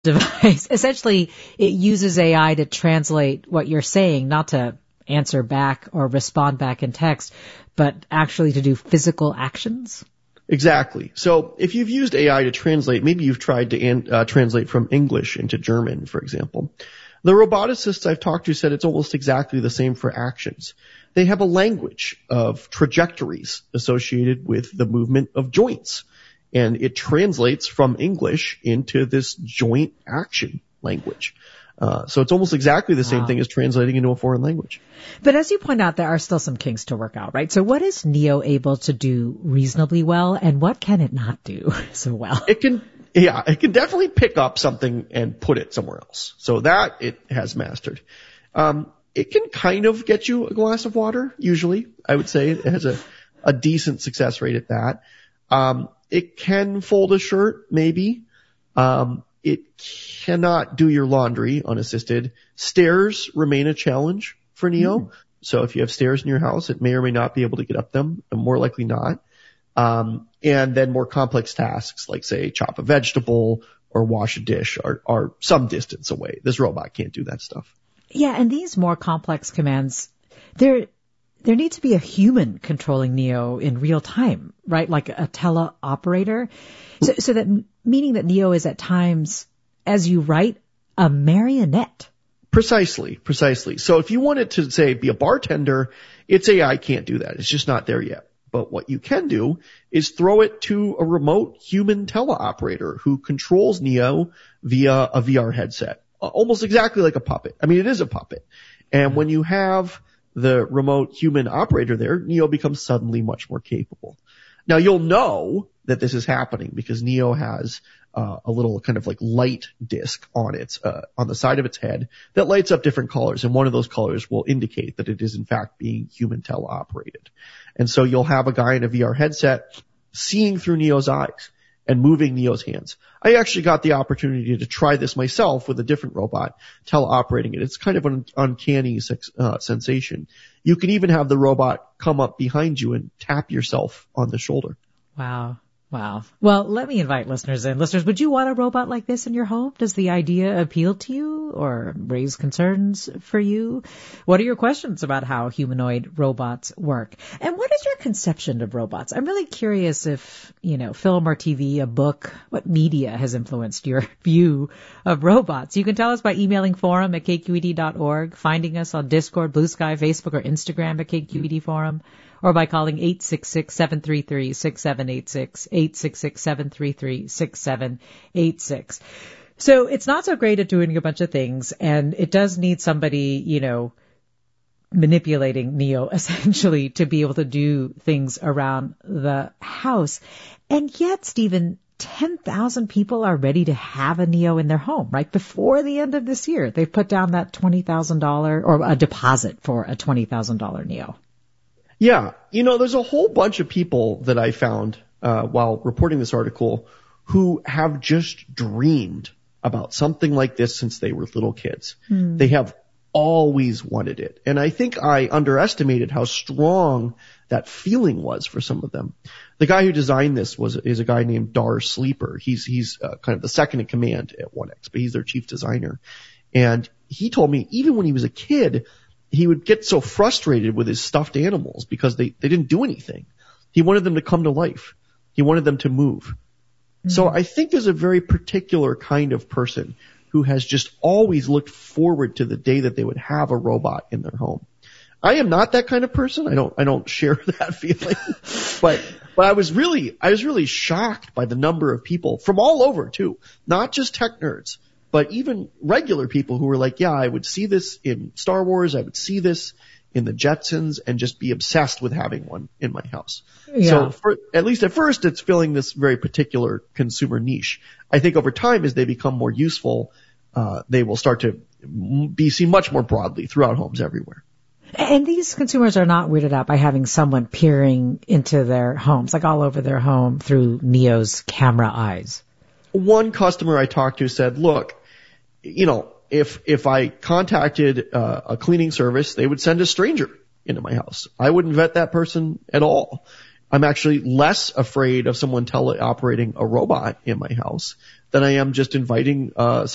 device, essentially it uses AI to translate what you're saying, not to answer back or respond back in text, but actually to do physical actions? Exactly. So if you've used AI to translate, maybe you've tried to translate from English into German, for example. The roboticists I've talked to said it's almost exactly the same for actions. They have a language of trajectories associated with the movement of joints, and it translates from English into this joint action language. So it's almost exactly the same thing as translating into a foreign language. But as you point out, there are still some kinks to work out, right? So what is Neo able to do reasonably well, and what can it not do so well? It can definitely pick up something and put it somewhere else. So that it has mastered. It can kind of get you a glass of water, usually. I would say it has a decent success rate at that. It can fold a shirt, maybe. It cannot do your laundry unassisted. Stairs remain a challenge for Neo. So if you have stairs in your house, it may or may not be able to get up them, and more likely not. And then more complex tasks like, say, chop a vegetable or wash a dish are some distance away. This robot can't do that stuff. Yeah, and these more complex commands, there needs to be a human controlling Neo in real time, right? Like a teleoperator. So that meaning that Neo is at times, as you write, a marionette. Precisely. So if you want it to, say, be a bartender, its AI can't do that. It's just not there yet. But what you can do is throw it to a remote human teleoperator who controls Neo via a VR headset. Almost exactly like a puppet. I mean, it is a puppet. And when you have the remote human operator there, Neo becomes suddenly much more capable. Now, you'll know that this is happening because Neo has a little kind of like light disc on the side of its head that lights up different colors, and one of those colors will indicate that it is in fact being human teleoperated. And so you'll have a guy in a VR headset seeing through Neo's eyes and moving Neo's hands. I actually got the opportunity to try this myself with a different robot teleoperating it. It's kind of an uncanny sensation. You can even have the robot come up behind you and tap yourself on the shoulder. Wow. Well, let me invite listeners in. Listeners, would you want a robot like this in your home? Does the idea appeal to you or raise concerns for you? What are your questions about how humanoid robots work? And what is your conception of robots? I'm really curious if, film or TV, a book, what media has influenced your view of robots. You can tell us by emailing forum@kqed.org, finding us on Discord, Blue Sky, Facebook, or Instagram at KQED Forum, or by calling 866-733-6786, 866-733-6786. So it's not so great at doing a bunch of things, and it does need somebody, manipulating Neo essentially to be able to do things around the house. And yet, Stephen, 10,000 people are ready to have a Neo in their home, right? Before the end of this year, they've put down that $20,000 or a deposit for a $20,000 Neo. Yeah. There's a whole bunch of people that I found while reporting this article who have just dreamed about something like this since they were little kids. They have always wanted it. And I think I underestimated how strong that feeling was for some of them. The guy who designed this is a guy named Dar Sleeper. He's kind of the second in command at 1X, but he's their chief designer. And he told me even when he was a kid, he would get so frustrated with his stuffed animals because they didn't do anything. He wanted them to come to life. He wanted them to move. Mm-hmm. So I think there's a very particular kind of person who has just always looked forward to the day that they would have a robot in their home. I am not that kind of person. I don't share that feeling. But I was really shocked by the number of people from all over too, not just tech nerds, but even regular people who were like, yeah, I would see this in Star Wars. I would see this in the Jetsons and just be obsessed with having one in my house. Yeah. So at least at first, it's filling this very particular consumer niche. I think over time, as they become more useful, they will start to be seen much more broadly throughout homes everywhere. And these consumers are not weirded out by having someone peering into their homes, like all over their home through Neo's camera eyes. One customer I talked to said, look, if I contacted a cleaning service, they would send a stranger into my house. I wouldn't vet that person at all. I'm actually less afraid of someone teleoperating a robot in my house than I am just inviting